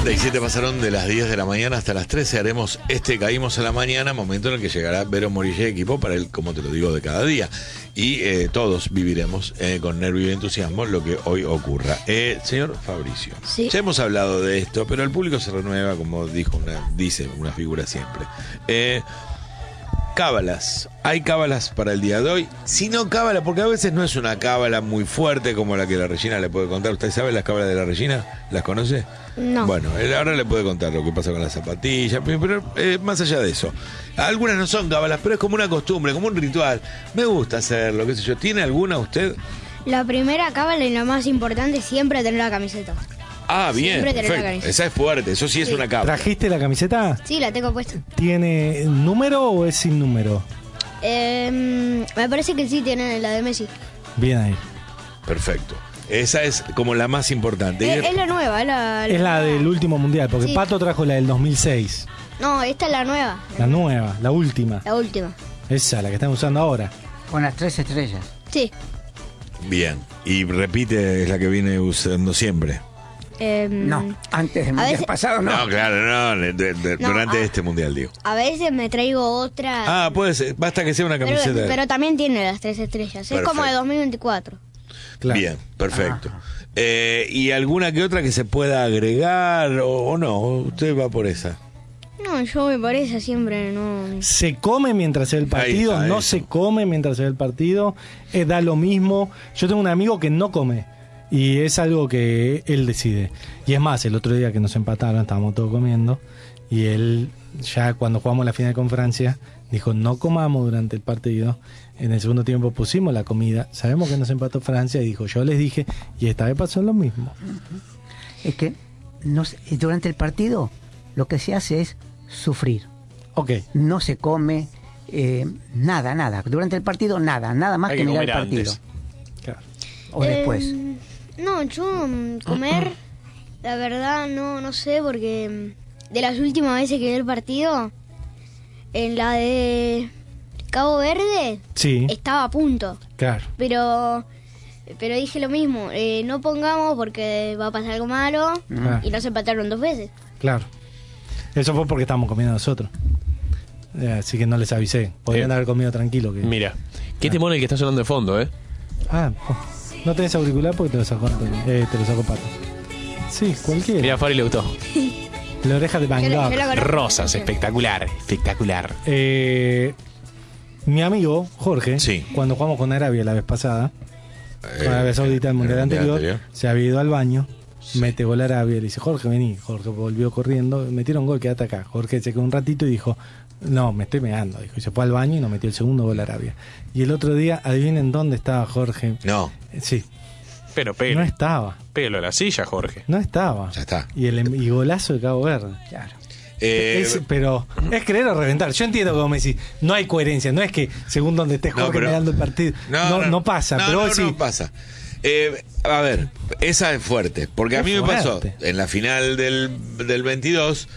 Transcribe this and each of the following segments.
37 pasaron de las 10 de la mañana hasta las 13. Haremos Caímos en la Mañana, momento en el que llegará Vero Morilla y equipo para el, como te lo digo, de cada día. Y todos viviremos con nervio y entusiasmo lo que hoy ocurra. Señor Fabricio, sí. Ya hemos hablado de esto, pero el público se renueva, como dice una figura siempre. Cábalas. ¿Hay cábalas para el día de hoy? Si no cábala, porque a veces no es una cábala muy fuerte como la que la Regina le puede contar. ¿Usted sabe las cábalas de la Regina? ¿Las conoce? No. Bueno, él ahora le puede contar lo que pasa con las zapatillas, pero más allá de eso. Algunas no son cábalas, pero es como una costumbre, como un ritual. Me gusta hacerlo, qué sé yo. ¿Tiene alguna usted? La primera cábala y la más importante es siempre tener la camiseta. Ah, bien, Siempre tener la perfecto. camiseta. Esa es fuerte, eso sí es una cábala. ¿Trajiste la camiseta? Sí, la tengo puesta. ¿Tiene número o es sin número? Me parece que sí tiene la de Messi. Bien ahí. Perfecto. Esa es como la más importante. Es la nueva, Es la del último mundial, porque Sí. Pato trajo la del 2006. No, esta es la nueva. La nueva, la última. La última. Esa, la que están usando ahora. Con las 3 estrellas. Sí. Bien. Y repite, es la que viene usando siempre. No, antes del mundial veces- pasado no. No, claro, no, durante este mundial, digo. A veces me traigo otra. Ah, puede ser, basta que sea una pero, camiseta. pero también tiene las 3 estrellas. Es como de 2024. Claro. Bien, perfecto. ¿Y alguna que otra que se pueda agregar o no? ¿Usted va por esa? No, yo me parece siempre, no. Se come mientras se ve el partido, Ahí está, no eso. se come mientras se ve el partido, da lo mismo. Yo tengo un amigo que no come y es algo que él decide. Y es más, el otro día que nos empataron, estábamos todos comiendo y él ya cuando jugamos la final con Francia dijo no comamos durante el partido. En el segundo tiempo pusimos la comida, sabemos que nos empató Francia y dijo yo les dije y esta vez pasó lo mismo. Es que durante el partido lo que se hace es sufrir. Ok, No se come nada. Durante el partido nada más Hay que que mirar el comer partido. antes. claro. O después. No, yo comer, la verdad no sé, porque de las últimas veces que vi el partido, en la de Cabo Verde, Sí, estaba a punto. claro. Pero dije lo mismo, no pongamos porque va a pasar algo malo Ah. y nos empataron 2 veces. Claro. Eso fue porque estábamos comiendo nosotros. Así que no les avisé. Podrían haber comido tranquilo. Que... Mira, qué temor el que está sonando de fondo, ¿eh? Ah, no tenés auricular porque te lo sacó Pato. Sí, cualquiera. Mira, a Fari le gustó. La oreja de Van Yo Gogh. la conozco. Rosas, espectacular, espectacular. Mi amigo Jorge, Sí. cuando jugamos con Arabia la vez pasada, con Arabia Saudita el mundial anterior, se había ido al baño, mete gol a Arabia, le dice Jorge vení, Jorge volvió corriendo, metieron gol, quédate acá. Jorge se quedó un ratito y dijo no, me estoy meando, dijo, y se fue al baño y nos metió el segundo gol a Arabia. Y el otro día, adivinen dónde estaba Jorge. No, Sí, Pero no pelo, estaba, pelo a la silla, Jorge. no estaba. ya está. Y golazo de Cabo Verde. Claro. Pero es creer o reventar. Yo entiendo como me decís, no hay coherencia, no es que según donde estés No, Jorge pero- mirando el partido, no pasa, pero vos no sí. pasa. A ver, esa es fuerte, porque a Es mí me pasó fuerte. en la final del 22,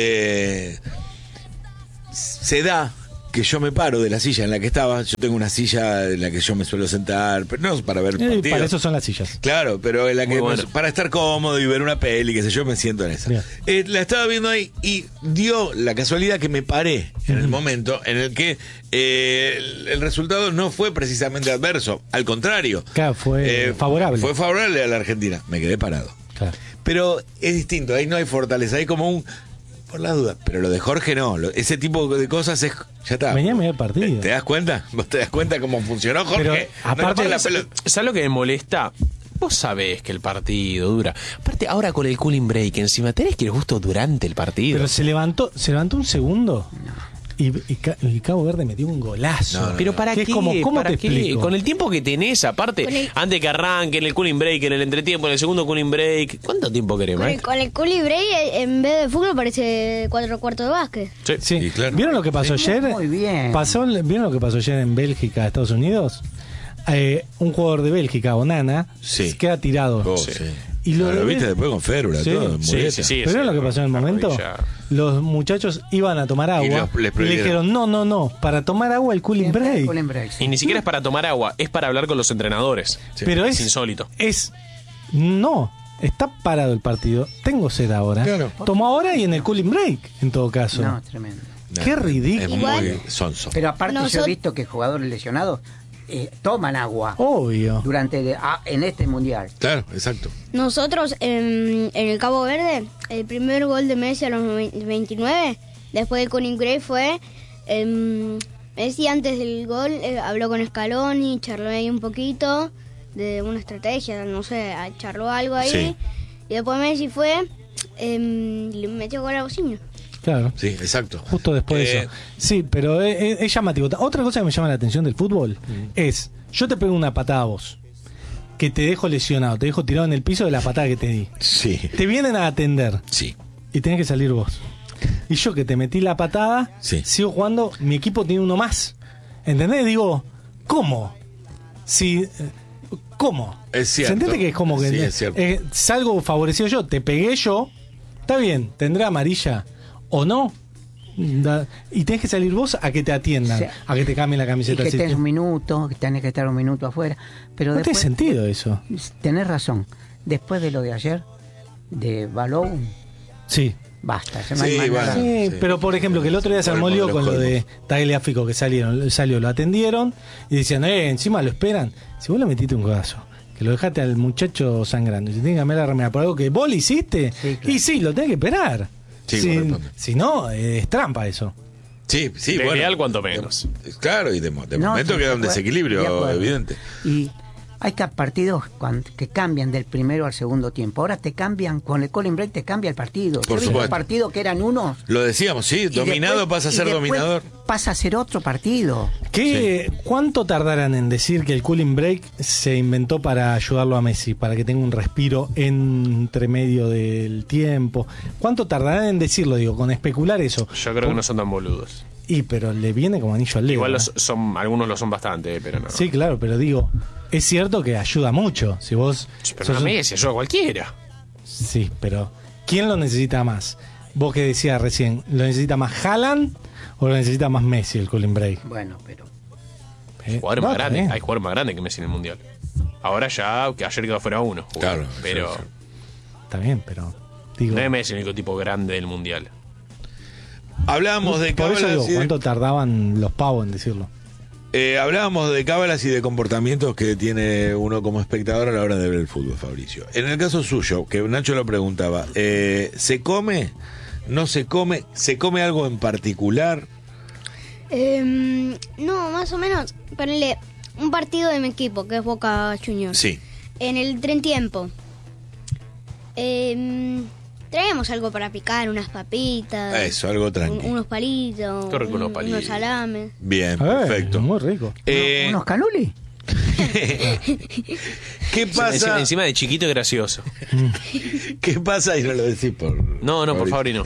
se da que yo me paro de la silla en la que estaba. Yo tengo una silla en la que yo me suelo sentar, pero no para ver partidos. Para eso son las sillas. Claro, pero en la que Muy bueno. para estar cómodo y ver una peli, qué sé yo, me siento en esa. Bien. La estaba viendo ahí y dio la casualidad que me paré en el momento en el que el resultado no fue precisamente adverso, al contrario. Claro, fue favorable. Fue favorable a la Argentina. Me quedé parado. Claro. Pero es distinto, ahí no hay fortaleza, hay como un... Por la duda, pero lo de Jorge no, ese tipo de cosas es... Ya está. Venía a mirar el partido. ¿Te das cuenta? ¿Vos te das cuenta cómo funcionó Jorge? Pero, No aparte- le pases la pelota. ¿Sabes lo que me molesta? Vos sabés que el partido dura. Aparte, ahora con el cooling break encima, tenés que ir justo durante el partido. Pero se levantó un segundo y Cabo Verde metió un golazo. No, Pero ¿para Que qué? es como, ¿cómo ¿Para te qué? explico? Con el tiempo que tenés, aparte, Con el- antes que arranque, en el cooling break, en el entretiempo, en el segundo cooling break. ¿Cuánto tiempo querés, maestro? Con el cooling break, en vez de fútbol parece 4 cuartos de básquet. Sí. Sí. Y claro. ¿Vieron lo que pasó ayer? Muy bien. ¿Vieron lo que pasó ayer en Bélgica, Estados Unidos? Un jugador de Bélgica, Onana, Sí. queda tirado. Oh, sí. Y lo viste después con férula, Sí. todo, Sí, muleta. sí, sí. ¿Pero vieron lo que pasó en el la momento? rodilla. Los muchachos iban a tomar agua Y les y le prohibieron. dijeron, no, para tomar agua el cooling break. Cooling break, sí. Y ni siquiera es para tomar agua, es para hablar con los entrenadores. Pero Es insólito. No, está parado el partido, tengo sed ahora, Claro. tomo ahora y en el cooling break, en todo caso. No, tremendo. Qué ridículo. Es Igual- muy sonso. Pero aparte yo Nosot- he visto que jugadores lesionados toman agua Obvio. en este mundial. Claro, exacto. Nosotros en el Cabo Verde, el primer gol de Messi a los 29, después del cooling break fue... Messi antes del gol habló con Scaloni, charló ahí un poquito de una estrategia, no sé, charló algo ahí. Sí. Y después Messi fue, le metió gol a Bocinio. Claro. Sí, exacto. Justo después de eso. Sí, pero es llamativo. Otra cosa que me llama la atención del fútbol es, yo te pego una patada a vos, que te dejo lesionado, te dejo tirado en el piso de la patada que te di. Sí, Te vienen a atender sí. y tenés que salir vos. Y yo que te metí la patada, Sí. sigo jugando, mi equipo tiene uno más. ¿Entendés? Digo, ¿cómo? Si, ¿cómo? Es cierto. ¿Se entiende que es como que Sí, es cierto. salgo favorecido yo? Te pegué yo, está bien, tendré amarilla o no. Y tenés que salir vos a que te atiendan, Sí. a que te cambien la Y camiseta. que Si estés tú- un minuto, que tenés que estar un minuto afuera. Pero no tiene después, sentido eso. tenés razón. Después de lo de ayer, de Balou, Sí. basta. Ya no Sí, hay más bueno. nada. Sí, Sí. pero por ejemplo, que el otro día se Colmo armó de lío los con lo colmos. de Tagliafico que salió, lo atendieron y decían, encima lo esperan. Si vos le metiste un codazo, que lo dejaste al muchacho sangrando y se tiene que cambiar la remera por algo que vos le hiciste, Sí, claro. y sí, lo tenés que esperar. Sí, si, corresponde. si no, es trampa eso. Sí, sí, De bueno. Real cuanto menos. Claro, y de No, momento sí, queda de un acuerdo, desequilibrio de acuerdo. evidente. Y hay partidos que cambian del primero al segundo tiempo. Ahora te cambian, con el cooling break te cambia el partido. Por Yo he visto supuesto. partidos que eran uno. Lo decíamos, sí, y dominado después- pasa a y ser después dominador. Pasa a ser otro partido. ¿Cuánto tardarán en decir que el cooling break se inventó para ayudarlo a Messi, para que tenga un respiro entre medio del tiempo? ¿Cuánto tardarán en decirlo, digo, con especular eso? Yo creo que no son tan boludos. Pero le viene como anillo al dedo. Igual ¿eh? algunos lo son bastante, pero no. Sí, claro, pero digo, es cierto que ayuda mucho. Si vos. Pero sos no un- Messi, ayuda a cualquiera. Sí, pero ¿quién lo necesita más? Vos que decías recién, ¿lo necesita más Haaland o lo necesita más Messi el cooling break? Bueno, pero Jugadores No, más está grandes. bien. Hay jugadores más grandes que Messi en el Mundial. Ahora ya, que ayer quedó fuera uno. Claro, Pero sí, sí. Está bien, pero digo, no es Messi el único tipo grande del Mundial. Hablábamos de por eso cábalas digo, y de- ¿cuánto tardaban los pavos en decirlo? hablábamos de cábalas y de comportamientos que tiene uno como espectador a la hora de ver el fútbol, Fabricio. En el caso suyo, que Nacho lo preguntaba, ¿se come? ¿No se come? ¿Se come algo en particular? No, más o menos, ponele un partido de mi equipo, que es Boca Juniors. Sí. En el entretiempo, traemos algo para picar, unas papitas. Eso, algo tranqui. Unos palitos. Qué rico unos palitos. Unos salames. Bien, perfecto. Muy rico. ¿unos canuli? ¿Qué pasa? Encima de chiquito y gracioso. ¿Qué pasa? Y no lo decís por... No, por Fabricio. favor, y no.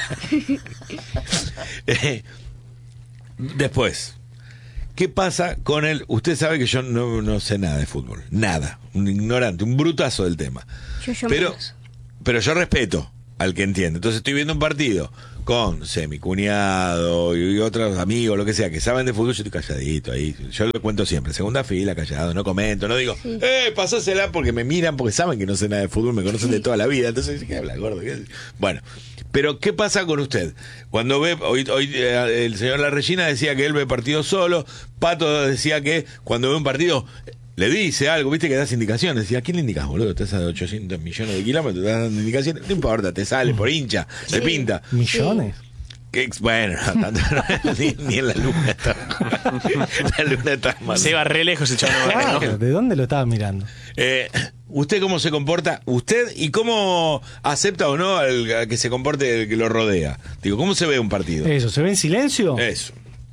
Después, ¿qué pasa con él? Usted sabe que yo no sé nada de fútbol. Nada. Un ignorante, un brutazo del tema. Yo Pero, menos. pero yo respeto al que entiende. Entonces estoy viendo un partido con mi cuñado y otros amigos, lo que sea, que saben de fútbol, yo estoy calladito ahí. Yo lo cuento siempre, segunda fila, callado, no comento, no digo, pasásela, porque me miran, porque saben que no sé nada de fútbol, me conocen de toda la vida. Entonces, ¿qué habla, gordo? Bueno, pero ¿qué pasa con usted? Cuando ve, hoy el señor La Regina decía que él ve partidos solo, Pato decía que cuando ve un partido le dice algo, viste que das indicaciones. Decía, ¿a quién le indicas, boludo? Estás a 800 millones de kilómetros, te das dando indicaciones. No importa, te sale por hincha, te pinta. ¿Millones? Bueno, no tanto, ni en la luna está. La luna está mal. Se va re lejos el chaval. Claro, ¿de dónde lo estaba mirando? ¿Usted cómo se comporta? ¿Usted y cómo acepta o no al que se comporte el que lo rodea? Digo, ¿cómo se ve un partido? Eso, ¿se ve en silencio? Eso.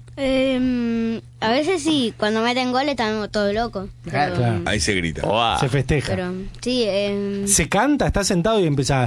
A veces sí, cuando meten goles estamos todos locos. Claro. Claro. Ahí se grita. Se festeja. Pero sí, Se canta, está sentado y empieza.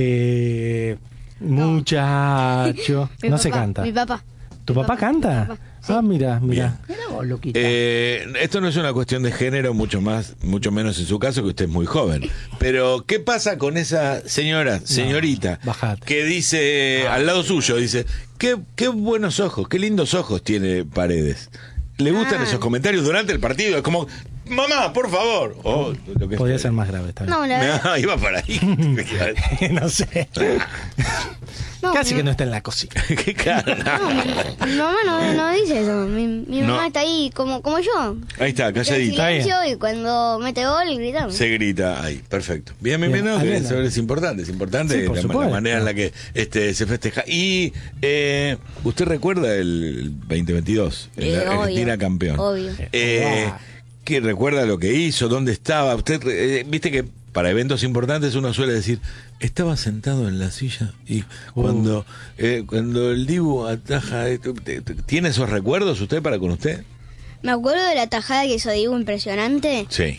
Muchacho. mi No se papá, canta. Mi papá. ¿Tu papá canta? papá, sí. Ah, mira. Mira vos, Luquita. Esto no es una cuestión de género, mucho menos en su caso, que usted es muy joven. Pero, ¿qué pasa con esa señorita, bajate. que dice, al lado suyo, dice, qué buenos ojos, qué lindos ojos tiene Paredes? ¿Le gustan esos comentarios durante el partido? Es como, mamá, por favor. Oh, lo que Podría es- ser más grave esta vez. No, la verdad. No, iba para ahí. No sé. No, Casi mi- que no está en la cocina. Qué cara. No, mi mamá no dice eso. Mi No. mamá está ahí como yo. Ahí está, En calladita. silencio y cuando mete gol gritamos. Se grita ahí, perfecto. Bien, Bien, no, que bien. eso es importante Sí, por la supuesto. manera en la que se festeja. Y usted recuerda el 2022, la Obvio, Argentina campeón. obvio. ¿Qué recuerda lo que hizo? ¿Dónde estaba? Usted, viste que para eventos importantes uno suele decir, estaba sentado en la silla y cuando el Dibu ataja, ¿tiene esos recuerdos usted para con usted? Me acuerdo de la tajada que hizo Diego, impresionante. Sí.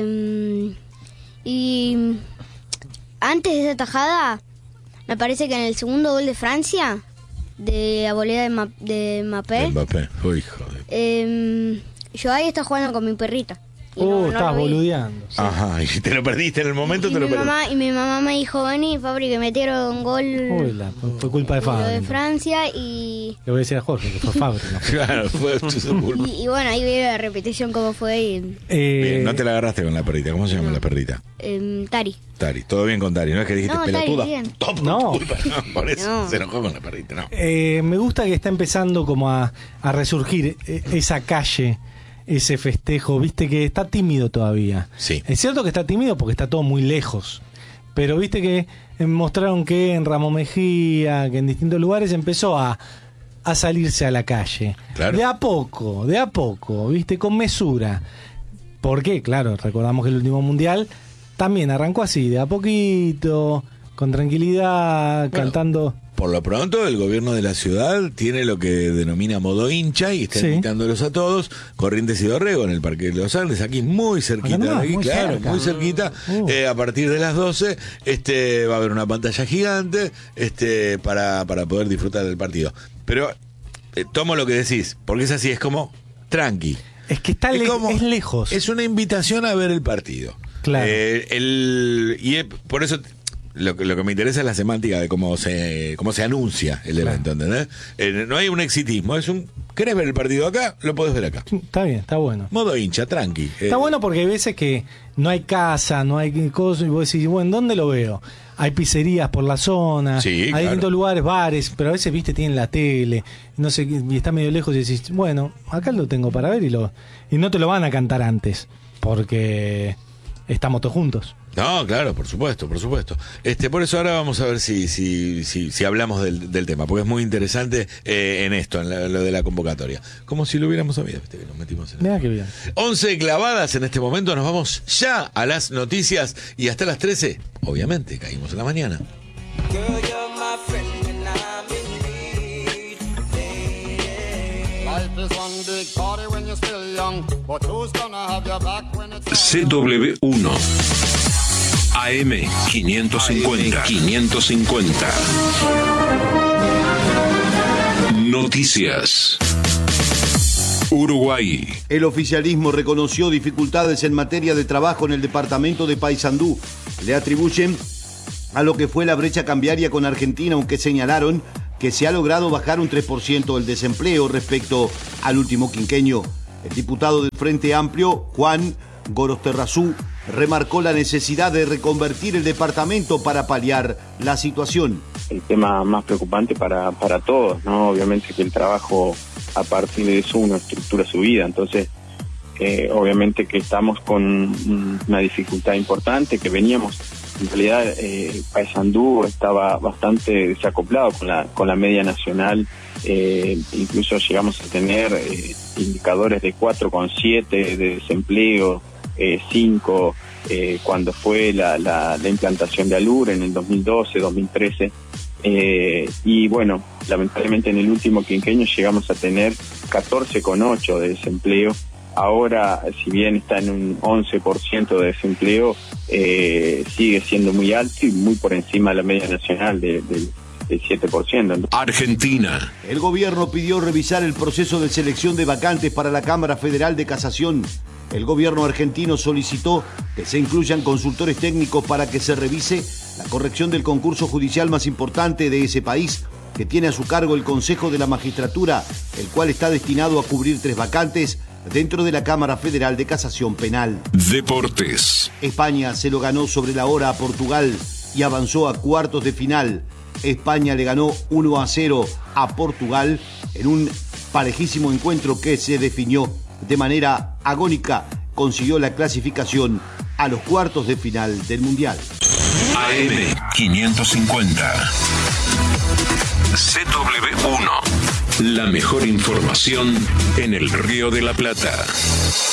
Y antes de esa tajada, me parece que en el segundo gol de Francia, de la volea de Mbappé, Mbappé. Uy, joder. yo ahí estaba jugando con mi perrita. Y no Estabas lo vi. boludeando. Ajá, y te lo perdiste en el momento, Y te lo mi perdiste. mamá me dijo, vení, Fabri, que metieron gol Fue culpa de lo Fabri. de entonces. Francia y Le voy a decir a Jorge que fue Fabri. ¿no? Claro, fue su culpa. y bueno, ahí vi la repetición cómo fue y, Bien, no te la agarraste con la perrita. ¿Cómo se llama la perrita? Tari. Tari. Todo bien con Tari. No es que dijiste No, Tari, pelotuda. bien. Todo por No. tu culpa. No, por eso No. se enojó con la perrita. No. Me gusta que está empezando como a resurgir esa calle, ese festejo, viste que está tímido todavía. Sí. Es cierto que está tímido porque está todo muy lejos, pero viste que mostraron que en Ramón Mejía, que en distintos lugares empezó a salirse a la calle. Claro. De a poco, viste, con mesura. Porque, claro, recordamos que el último mundial también arrancó así, de a poquito, con tranquilidad, Bueno, cantando. Por lo pronto, el gobierno de la ciudad tiene lo que denomina modo hincha y está Sí. invitándolos a todos. Corrientes y Dorrego en el Parque de los Andes, aquí muy cerquita Acá nomás, de aquí, muy claro, cerca. muy cerquita. A partir de las 12 va a haber una pantalla gigante para poder disfrutar del partido. Pero tomo lo que decís, porque es así, es como tranqui. Es que está es lejos. Es una invitación a ver el partido. Claro. Por eso lo que me interesa es la semántica de cómo se anuncia el evento, ¿entendés? No hay un exitismo, es un ¿querés ver el partido acá? Lo podés ver acá. Está bien, está bueno. Modo hincha, tranqui. Está bueno porque hay veces que no hay casa, no hay cosas, y vos decís, bueno, ¿dónde lo veo? Hay pizzerías por la zona, Sí, hay claro. distintos lugares, bares, pero a veces, viste, tienen la tele, no sé, y está medio lejos y decís, bueno, acá lo tengo para ver y no te lo van a cantar antes, porque estamos todos juntos. No, claro, por supuesto, por supuesto. Por eso ahora vamos a ver si hablamos del tema, porque es muy interesante en esto, en lo de la convocatoria. Como si lo hubiéramos sabido, viste, que nos metimos en Mira qué bien. 11 clavadas en este momento, nos vamos ya a las noticias y hasta las 13, obviamente, caímos en la mañana. Girl, you're my friend and I'm in need. Life is one big party when you're still young, but who's gonna have your back when it's CW1 AM 550 Noticias. Uruguay. El oficialismo reconoció dificultades en materia de trabajo en el departamento de Paysandú. Le atribuyen a lo que fue la brecha cambiaria con Argentina, aunque señalaron que se ha logrado bajar un 3% el desempleo respecto al último quinquenio. El diputado del Frente Amplio, Juan Gorosterrazú, remarcó la necesidad de reconvertir el departamento para paliar la situación. El tema más preocupante para todos, ¿no? Obviamente que el trabajo, a partir de eso, uno estructura su vida. Entonces, obviamente que estamos con una dificultad importante, que veníamos, en realidad, Paysandú estaba bastante desacoplado con la media nacional. Incluso llegamos a tener indicadores de 4,7 de desempleo, 5 cuando fue la implantación de ALUR en el 2012, 2013. Y bueno, lamentablemente en el último quinquenio llegamos a tener 14,8 de desempleo. Ahora, si bien está en un 11% de desempleo, sigue siendo muy alto y muy por encima de la media nacional del 7%. Argentina. El gobierno pidió revisar el proceso de selección de vacantes para la Cámara Federal de Casación. El gobierno argentino solicitó que se incluyan consultores técnicos para que se revise la corrección del concurso judicial más importante de ese país, que tiene a su cargo el Consejo de la Magistratura, el cual está destinado a cubrir 3 vacantes dentro de la Cámara Federal de Casación Penal. Deportes. España se lo ganó sobre la hora a Portugal y avanzó a cuartos de final. España le ganó 1-0 a Portugal en un parejísimo encuentro que se definió de manera agónica. Consiguió la clasificación a los cuartos de final del Mundial. AM 550. CW1. La mejor información en el Río de la Plata.